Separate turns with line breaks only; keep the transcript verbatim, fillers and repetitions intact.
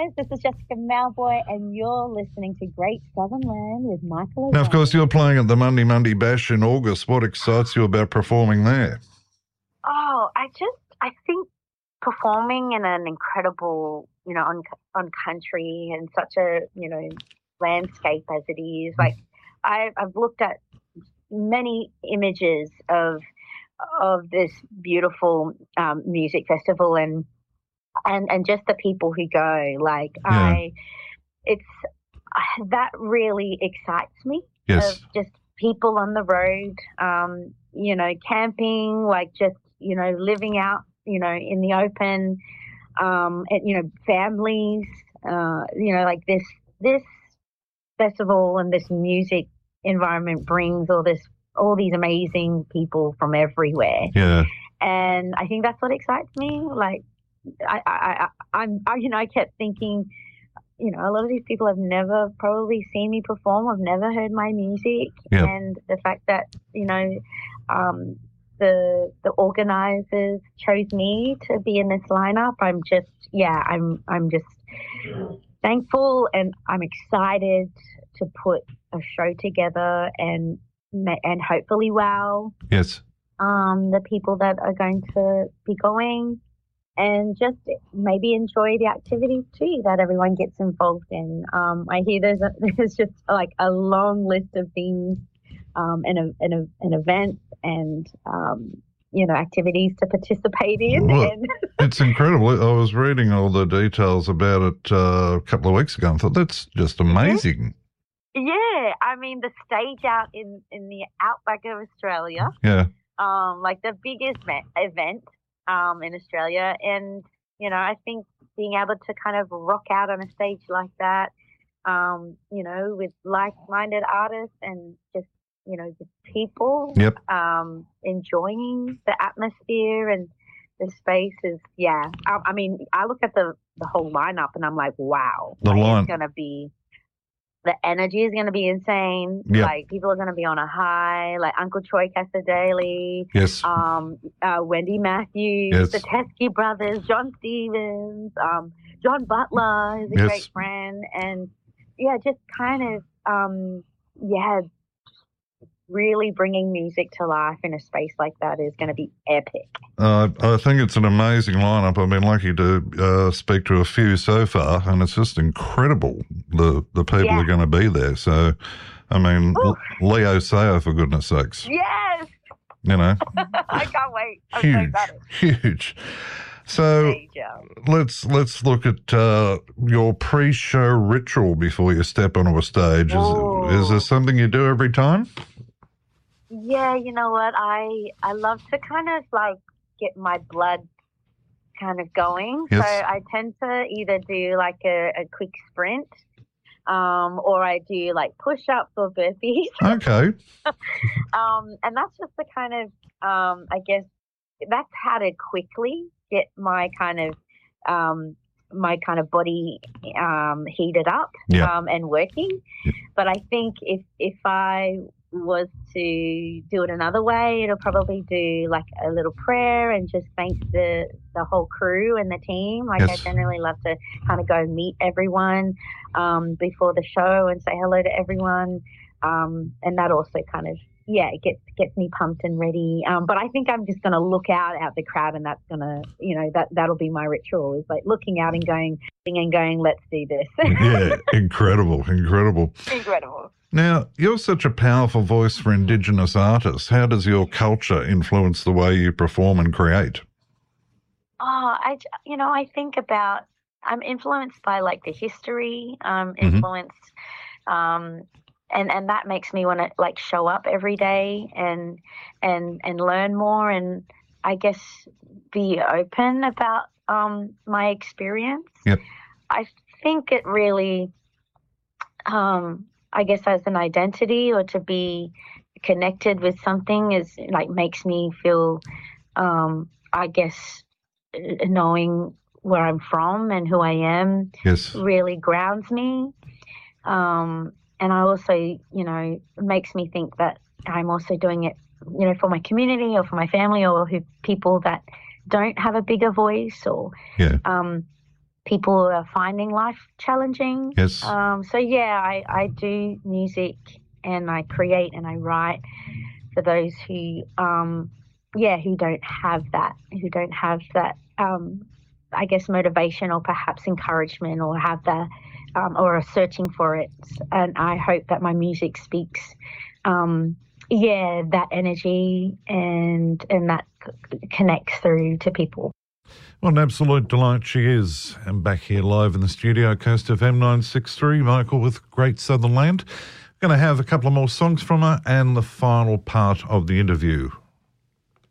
guys. This is Jessica Malboy, and you're listening to Great Southern Land with Michael
Now, of
O'Brien.
course, you're playing at the Monday Monday Bash in August. What excites you about performing there?
Oh, I just, I think performing in an incredible, you know, on, on country and such a, you know, landscape as it is. Like, I, I've looked at many images of of this beautiful um, music festival and and and just the people who go. Like,
Yeah.
I, it's that really excites me.
Yes.
Of just people on the road, um, you know, camping, like just, you know, living out, you know, in the open, um, and, you know, families, uh, you know, like this, this festival and this music environment brings all this, all these amazing people from everywhere.
Yeah.
And I think that's what excites me. Like, I, I, I I'm, I, you know, I kept thinking, you know, a lot of these people have never probably seen me perform. I've never heard my music.
Yep.
And the fact that, you know, um, the the organizers chose me to be in this lineup, I'm just, yeah, I'm I'm just thankful, and I'm excited to put a show together and and hopefully wow
Yes.
um, the people that are going to be going. And just maybe enjoy the activities too that everyone gets involved in. Um, I hear there's a, there's just like a long list of things um, and, a, and, a, and events and um, you know, activities to participate in.
Well,
and
it's incredible. I was reading all the details about it uh, a couple of weeks ago and thought that's just amazing.
Yeah, I mean the stage out in in the outback of Australia.
Yeah.
Um, like the biggest event. event Um, in Australia, and you know, I think being able to kind of rock out on a stage like that, um, you know, with like-minded artists and just, you know, just people,
Yep.
um, enjoying the atmosphere and the space is, yeah. I, I mean, I look at the the whole lineup and I'm like, wow,
The
like,
line-
it's gonna be. The energy is going to be insane.
Yep.
Like, people are going to be on a high. Like, Uncle Troy Casadele,
Yes.
um, uh, Wendy Matthews,
Yes.
the Teskey brothers, John Stevens, um, John Butler is a
Yes.
great friend. And, yeah, just kind of, um, yeah, really bringing music to life in a space like that is going to be epic.
Uh, I think it's an amazing lineup. I've been lucky to uh, speak to a few so far, and it's just incredible the the people
Yeah.
are going to be there. So, I mean,
Ooh.
L- Leo Sayer, for goodness sakes,
Yes!
you know,
I can't wait. I'm so
huge,
excited.
huge. So
Major.
let's let's look at uh, your pre-show ritual before you step onto a stage. Is,
Ooh.
is there something you do every time?
Yeah, you know what? I I love to kind of like get my blood kind of going.
Yes.
So I tend to either do like a, a quick sprint, um, or I do like push-ups or burpees.
Okay.
um, and that's just the kind of, um, I guess, that's how to quickly get my kind of um, my kind of body um, heated up
Yeah.
um, and working.
Yeah.
But I think if if I was to do it another way, it'll probably do like a little prayer and just thank the the whole crew and the team. Like,
Yes.
I generally love to kind of go meet everyone um, before the show and say hello to everyone, um, and that also kind of yeah it gets gets me pumped and ready. Um, but I think I'm just gonna look out at the crowd, and that's gonna you know that that'll be my ritual, is like looking out and going and going, let's do this.
Yeah, incredible, incredible.
Incredible.
Now, you're such a powerful voice for Indigenous artists. How does your culture influence the way you perform and create?
Oh, I, j- you know, I think about, I'm influenced by like the history, um,
Mhm.
influenced, um, and, and that makes me want to like show up every day and, and, and learn more, and I guess be open about, um, my experience.
Yep.
I think it really, um, I guess as an identity, or to be connected with something, is like makes me feel, um, I guess, uh, knowing where I'm from and who I am
Yes.
really grounds me. Um, and I also, you know, makes me think that I'm also doing it, you know, for my community or for my family, or who people that don't have a bigger voice, or
Yeah.
um, people who are finding life challenging.
Yes.
Um, so yeah, I, I do music and I create and I write for those who, um, yeah, who don't have that, who don't have that, um, I guess, motivation or perhaps encouragement or have that, um, or are searching for it. And I hope that my music speaks, um, yeah, that energy and and that c- connects through to people.
What an absolute delight she is. And back here live in the studio, Coast F M nine sixty-three, Michael with Great Southern Land. Going to have a couple of more songs from her and the final part of the interview.